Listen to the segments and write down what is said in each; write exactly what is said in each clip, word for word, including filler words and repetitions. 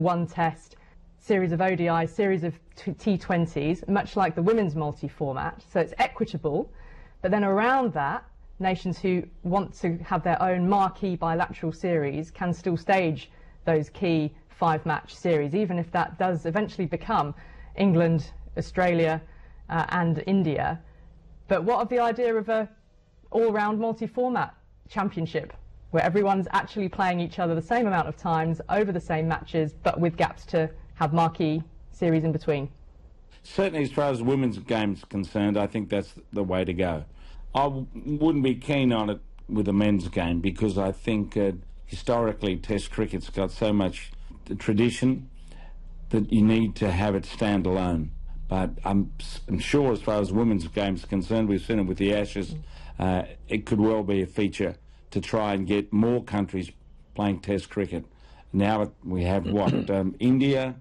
one test, series of O D Is, series of T twenties, much like the women's multi-format. So it's equitable, but then around that, nations who want to have their own marquee bilateral series can still stage those key five-match series, even if that does eventually become England, Australia uh, and India. But what of the idea of a all-round multi-format championship, where everyone's actually playing each other the same amount of times over the same matches, but with gaps to have marquee series in between? Certainly, as far as the women's game's concerned, I think that's the way to go. I w wouldn't be keen on it with the men's game, because I think uh, historically Test cricket's got so much tradition that you need to have it stand alone. But I'm, I'm sure as far as women's game's concerned, we've seen it with the Ashes, uh, it could well be a feature to try and get more countries playing Test cricket. Now we have what, um, India,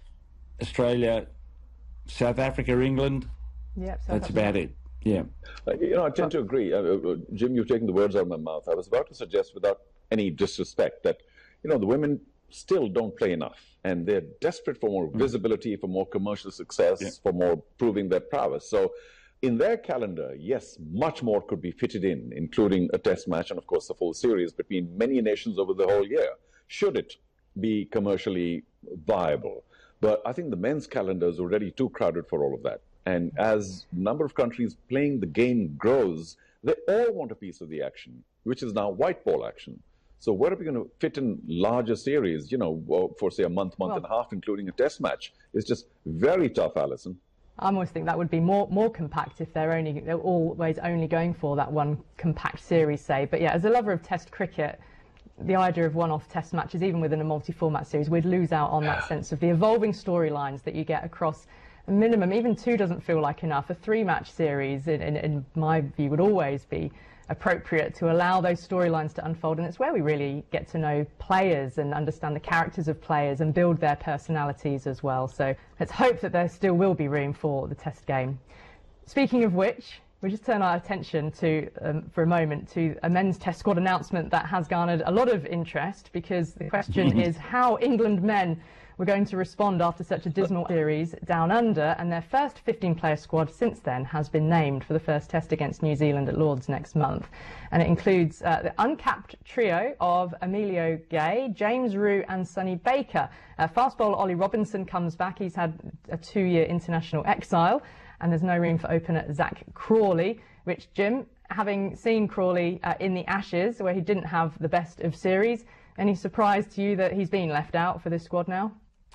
Australia, South Africa, England. Yep, South that's Africa. About it. Yeah. Uh, you know, I tend to agree. Uh, uh, Jim, you've taken the words out of my mouth. I was about to suggest, without any disrespect, that, you know, the women still don't play enough, and they're desperate for more mm. visibility, for more commercial success, yeah. for more proving their prowess. So in their calendar, yes, much more could be fitted in, including a test match and, of course, the full series between many nations over the whole year, should it be commercially viable. But I think the men's calendar is already too crowded for all of that. And as the number of countries playing the game grows, they all want a piece of the action, which is now white ball action. So where are we going to fit in larger series, you know, for, say, a month, month well, and a half, including a test match? It's just very tough, Alison. I almost think that would be more more compact if they're only they're always only going for that one compact series, say. But yeah, as a lover of Test cricket, the idea of one-off test matches, even within a multi-format series, we'd lose out on that sense of the evolving storylines that you get across a minimum. Even two doesn't feel like enough. A three-match series, in, in, in my view, would always be appropriate to allow those storylines to unfold, and it's where we really get to know players and understand the characters of players and build their personalities as well. So let's hope that there still will be room for the Test game. Speaking of which, we just turn our attention to, um, for a moment, to a men's Test squad announcement that has garnered a lot of interest, because the question is how England men were going to respond after such a dismal series down under, and their first fifteen player squad since then has been named for the first Test against New Zealand at Lord's next month. And it includes uh, the uncapped trio of Emilio Gay, James Rew and Sonny Baker. Uh, fast bowler Ollie Robinson comes back. He's had a two-year international exile, and there's no room for opener Zach Crawley, which, Jim, having seen Crawley uh, in the Ashes, where he didn't have the best of series, any surprise to you that he's been left out for this squad now?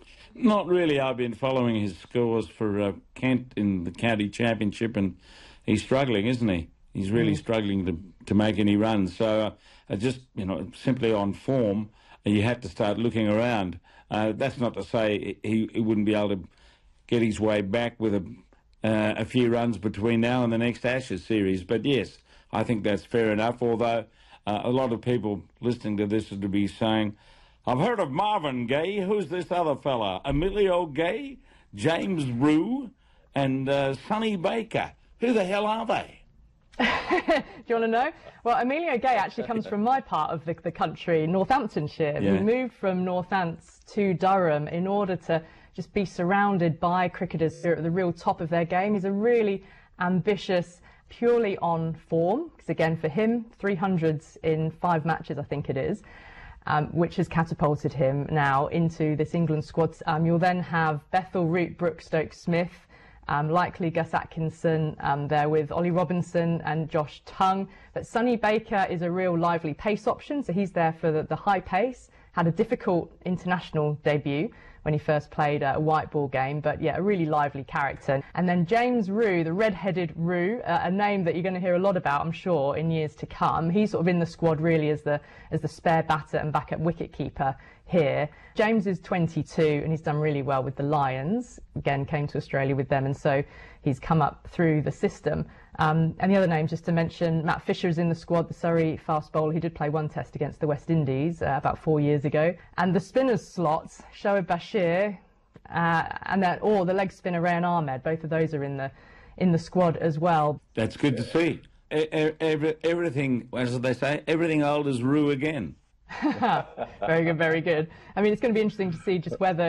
Not really. I've been following his scores for uh, Kent in the county championship, and he's struggling, isn't he? He's really mm. struggling to to make any runs. So uh, just, you know, simply on form, you have to start looking around. Uh, that's not to say he, he wouldn't be able to get his way back with a, uh, a few runs between now and the next Ashes series. But yes, I think that's fair enough, although uh, a lot of people listening to this would be saying, I've heard of Marvin Gaye. Who's this other fella? Emilio Gay, James Rew, and uh, Sonny Baker. Who the hell are they? Do you want to know? Well, Emilio Gay actually comes from my part of the, the country, Northamptonshire. Yeah. We moved from Northants to Durham in order to just be surrounded by cricketers who are at the real top of their game. He's a really ambitious, purely on form, because again, for him, three hundreds in five matches, I think it is. Um, which has catapulted him now into this England squad. Um, you'll then have Bethel, Root, Brooke, Stokes-Smith, um, likely Gus Atkinson um, there with Ollie Robinson and Josh Tongue. But Sonny Baker is a real lively pace option, so he's there for the, the high pace. Had a difficult international debut when he first played a white ball game, but yeah, a really lively character. And then James Rew, the red-headed Rew, uh, a name that you're going to hear a lot about, I'm sure, in years to come. He's sort of in the squad really as the as the spare batter and backup wicket-keeper here. James is twenty-two and he's done really well with the Lions. Again, came to Australia with them, and so he's come up through the system. Um, and the other name, just to mention, Matt Fisher is in the squad, the Surrey fast bowler. He did play one test against the West Indies uh, about four years ago. And the spinners slots, Shoaib Bashir, uh, and then, or the leg spinner Rayan Ahmed, both of those are in the in the squad as well. That's good to see. Every, everything, as they say, everything old is Rew again. Very good, very good. I mean, it's going to be interesting to see just whether